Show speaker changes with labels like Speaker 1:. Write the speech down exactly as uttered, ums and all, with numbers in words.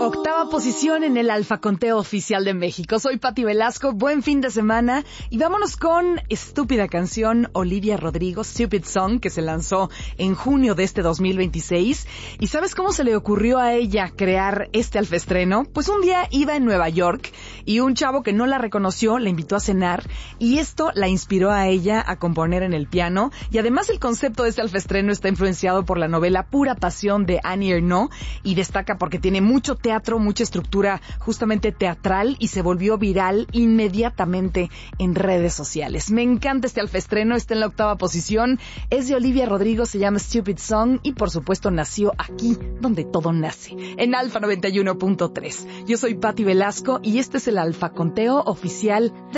Speaker 1: Octava posición en el Alfa Conteo Oficial de México. Soy Pati Velasco, buen fin de semana y vámonos con estúpida canción Olivia Rodrigo, Stupid Song, que se lanzó en junio de este dos mil veintiséis. ¿Y sabes cómo se le ocurrió a ella crear este alfaestreno? Pues un día iba en Nueva York y un chavo que no la reconoció la invitó a cenar y esto la inspiró a ella a componer en el piano. Y además el concepto de este alfaestreno está influenciado por la novela Pura Pasión de Annie Ernaux y destaca porque tiene mucho teatro, mucha estructura justamente teatral y se volvió viral inmediatamente en redes sociales. Me encanta este alfaestreno, está en la octava posición, es de Olivia Rodrigo, se llama Stupid Song y por supuesto nació aquí donde todo nace, en Alfa noventa y uno punto tres. Yo soy Pati Velasco y este es el Alfa Conteo Oficial de